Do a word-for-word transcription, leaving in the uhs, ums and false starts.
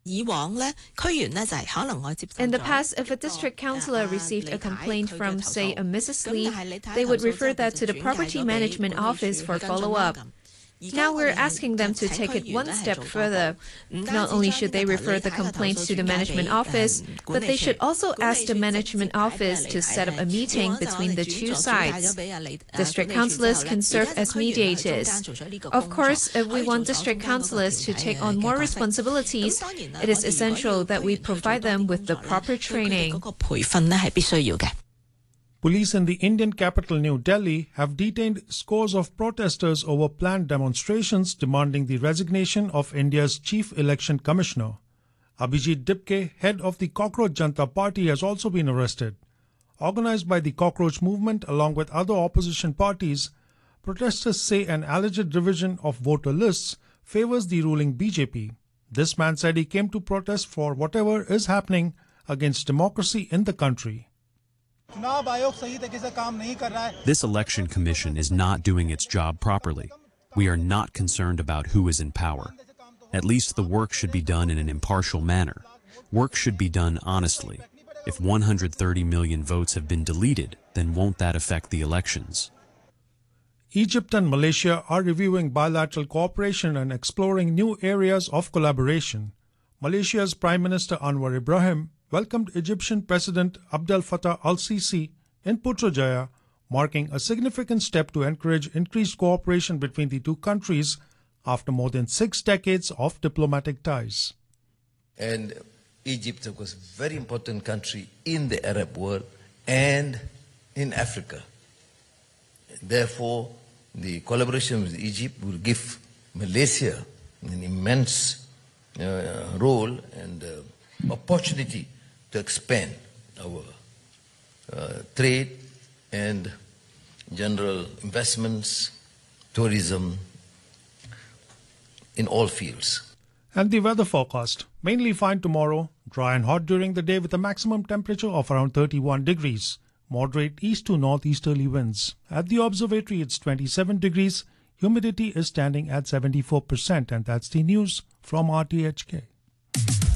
In the past, if a district councillor received a complaint from, say, a Missus Lee, they would refer that to the Property Management Office for follow-up. Now we're asking them to take it one step further. Not only should they refer the complaints to the Management Office, but they should also ask the Management Office to set up a meeting between the two sides. District councillors can serve as mediators. Of course, if we want district councillors to take on more responsibilities, it is essential that we provide them with the proper training. Police in the Indian capital New Delhi have detained scores of protesters over planned demonstrations demanding the resignation of India's Chief Election Commissioner. Abhijit Dipke, head of the Cockroach Janata Party, has also been arrested. Organized by the Cockroach Movement along with other opposition parties, protesters say an alleged division of voter lists favors the ruling B J P. This man said he came to protest for whatever is happening against democracy in the country. This election commission is not doing its job properly. We are not concerned about who is in power. At least the work should be done in an impartial manner. Work should be done honestly. If one hundred thirty million votes have been deleted, then won't that affect the elections? Egypt and Malaysia are reviewing bilateral cooperation and exploring new areas of collaboration. Malaysia's Prime Minister Anwar Ibrahim welcomed Egyptian President Abdel Fattah al-Sisi in Putrajaya, marking a significant step to encourage increased cooperation between the two countries after more than six decades of diplomatic ties. And Egypt was a very important country in the Arab world and in Africa. Therefore, the collaboration with Egypt will give Malaysia an immense uh, role and uh, opportunity to expand our uh, trade and general investments, tourism, in all fields. And the weather forecast: mainly fine tomorrow, dry and hot during the day with a maximum temperature of around thirty-one degrees. Moderate east to northeasterly winds. At the observatory it's twenty-seven degrees. Humidity is standing at seventy-four percent. And that's the news from R T H K.